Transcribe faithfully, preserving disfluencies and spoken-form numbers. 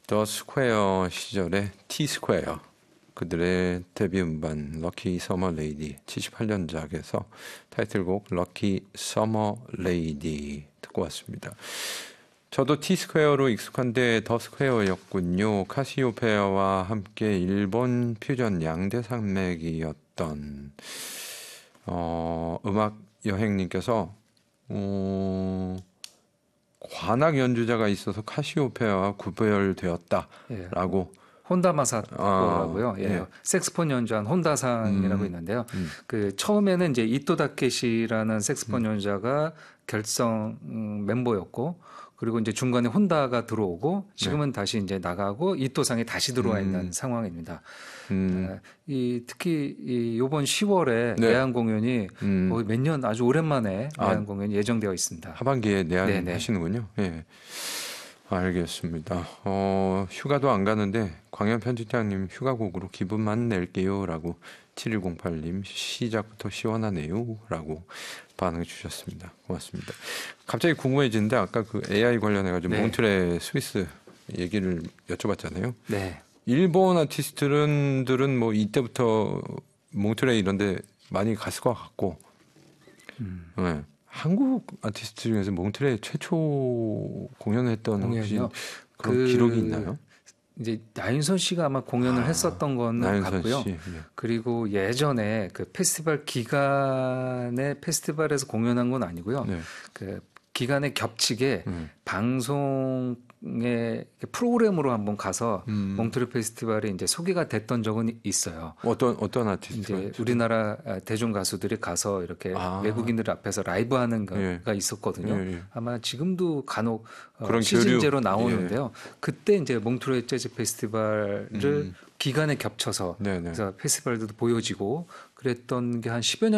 더 스퀘어 시절의 T 스퀘어 그들의 데뷔 음반 럭키 서머 레이디 칠십팔 년작에서 타이틀곡 럭키 서머 레이디 듣고 왔습니다. 저도 T 스퀘어로 익숙한데 더 스퀘어였군요. 카시오페아와 함께 일본 퓨전 양대 산맥이었던 어, 음악 여행님께서 어, 관악 연주자가 있어서 카시오페아와 구별되었다라고. 예. 혼다 마사코라고요. 아, 예. 예. 색스폰 연주한 혼다상이라고 음, 있는데요. 음, 그 처음에는 이제 이토 다케시라는 색스폰 음. 연주자가 결성 음, 멤버였고, 그리고 이제 중간에 혼다가 들어오고, 지금은 다시 이제 나가고 이토상이 다시 들어와 있는 음. 상황입니다. 음, 에, 이 특히 이 요번 시월에 네. 내한 공연이 음. 거의 몇 년 아주 오랜만에 아, 내한 공연이 예정되어 있습니다. 하반기에 네네. 내한하시는군요. 예. 알겠습니다. 어, 휴가도 안 가는데 광현 편집장님 휴가곡으로 기분만 낼게요라고 칠일공팔님 시작부터 시원하네요라고 반응 주셨습니다. 고맙습니다. 갑자기 궁금해지는데 아까 그 에이아이 관련해가지고 네. 몬트레 스위스 얘기를 여쭤봤잖아요. 네. 일본 아티스트들은 들은 뭐 이때부터 몽트레 이런데 많이 갔을 것 같고, 음. 네. 한국 아티스트 중에서 몽트레 최초 공연했던 혹시 공연이요? 그런 그 기록이 있나요? 이제 나윤선 씨가 아마 공연을 아, 했었던 거는 나윤선 같고요. 씨. 네. 그리고 예전에 그 페스티벌 기간에 페스티벌에서 공연한 건 아니고요. 네. 그 기간에 겹치게 음. 방송의 프로그램으로 한번 가서 음. 몽트레 페스티벌에 이제 소개가 됐던 적은 있어요. 어떤 어떤 아티스트가 이제 우리나라 대중 가수들이 가서 이렇게 아. 외국인들 앞에서 라이브 하는 거가 예. 있었거든요. 예, 예. 아마 지금도 간혹 어, 그런 시즌제로 교류. 나오는데요. 그때 이제 몽트레 재즈 페스티벌을 음. 기간에 겹쳐서 네네. 그래서 페스티벌도 보여지고 그랬던 게 한 십여 년